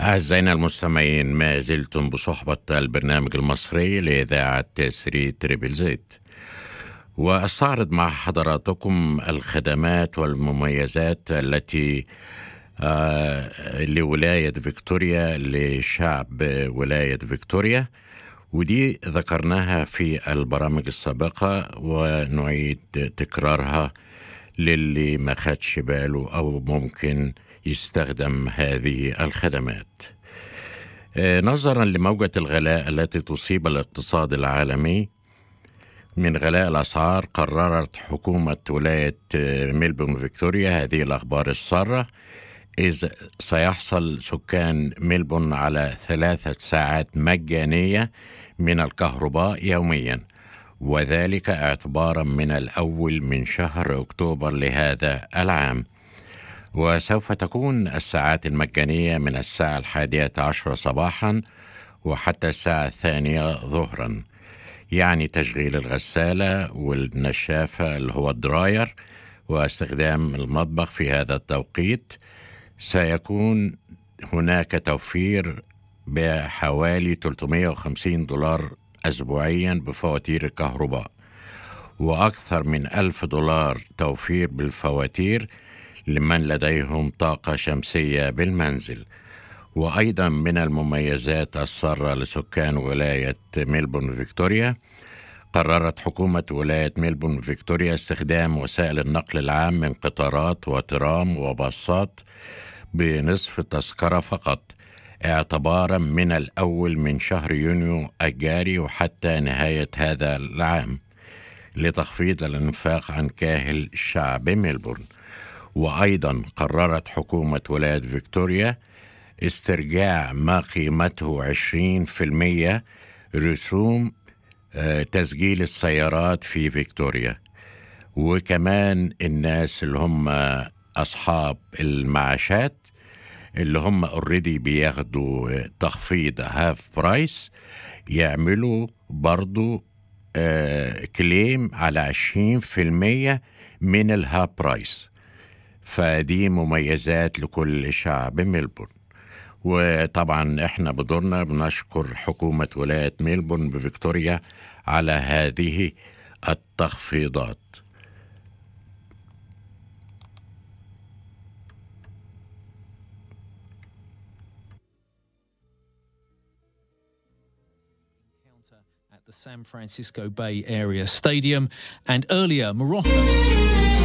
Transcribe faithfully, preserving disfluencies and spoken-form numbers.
أعزائنا المستمعين، ما زلتم بصحبة البرنامج المصري لإذاعة ثري تريبل زيت، وأستعرض مع حضراتكم الخدمات والمميزات التي آه لولاية فيكتوريا، لشعب ولاية فيكتوريا، ودي ذكرناها في البرامج السابقة ونعيد تكرارها للي ما خدش باله أو ممكن يستخدم هذه الخدمات. نظرا لموجة الغلاء التي تصيب الاقتصاد العالمي من غلاء الأسعار، قررت حكومة ولاية ميلبورن فيكتوريا هذه الأخبار السارة، إذ سيحصل سكان ميلبورن على ثلاثة ساعات مجانية من الكهرباء يوميا، وذلك اعتبارا من الأول من شهر أكتوبر لهذا العام. وسوف تكون الساعات المجانية من الساعة الحادية عشرة صباحا وحتى الساعة الثانية ظهرا، يعني تشغيل الغسالة والنشافة اللي هو الدراير واستخدام المطبخ في هذا التوقيت. سيكون هناك توفير بحوالي ثلاثمائة وخمسين دولار أسبوعيا بفواتير الكهرباء، وأكثر من ألف دولار توفير بالفواتير لمن لديهم طاقة شمسية بالمنزل. وأيضا من المميزات السارة لسكان ولاية ميلبورن فيكتوريا، قررت حكومة ولاية ميلبورن فيكتوريا استخدام وسائل النقل العام من قطارات وترام وباصات بنصف التذكرة فقط، اعتبارا من الأول من شهر يونيو الجاري وحتى نهاية هذا العام، لتخفيض الانفاق عن كاهل شعب ميلبورن. وأيضا قررت حكومة ولاية فيكتوريا استرجاع ما قيمته عشرين بالمئة رسوم تسجيل السيارات في فيكتوريا، وكمان الناس اللي هم أصحاب المعاشات اللي هم اوريدي بياخدوا تخفيض هاف برايس يعملوا برضو آه كليم على عشرين بالمئة من الهاف برايس. فدي مميزات لكل شعب ميلبورن. وطبعا احنا بدورنا بنشكر حكومة ولاية ميلبورن بفيكتوريا على هذه التخفيضات. At the San Francisco Bay Area Stadium, and earlier Morocco